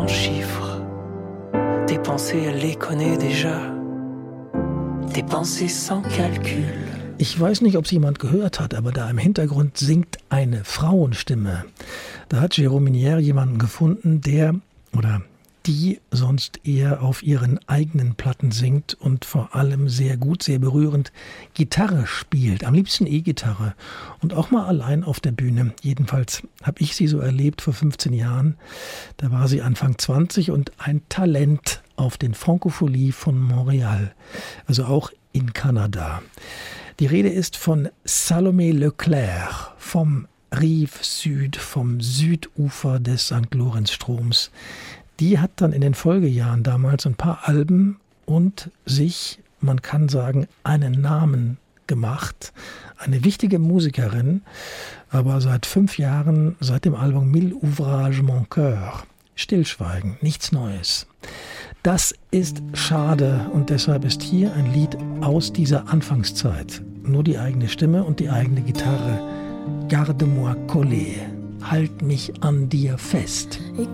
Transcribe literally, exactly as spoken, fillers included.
en chiffres. Tes pensées, elle les connaît déjà. Tes pensées sans calcul. Ich weiß nicht, ob es jemand gehört hat, aber da im Hintergrund singt eine Frauenstimme. Da hat Jérôme Minière jemanden gefunden, der oder die sonst eher auf ihren eigenen Platten singt und vor allem sehr gut, sehr berührend Gitarre spielt. Am liebsten E-Gitarre und auch mal allein auf der Bühne. Jedenfalls habe ich sie so erlebt vor fünfzehn Jahren. Da war sie Anfang zwanzig und ein Talent auf den Francophonie von Montreal, also auch in Kanada. Die Rede ist von Salomé Leclerc vom Rive Sud, vom Südufer des Sankt Lorenz-Stroms. Die hat dann in den Folgejahren damals ein paar Alben und sich, man kann sagen, einen Namen gemacht. Eine wichtige Musikerin, aber seit fünf Jahren, seit dem Album Mille Ouvrages Mon Cœur, Stillschweigen, nichts Neues. Das ist schade und deshalb ist hier ein Lied aus dieser Anfangszeit. Nur die eigene Stimme und die eigene Gitarre. Garde-moi collé. Halt mich an dir fest. Et